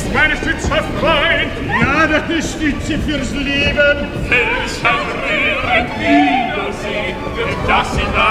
ist meine Stütze Freund. Ja, das ist Stütze fürs Leben. Welcher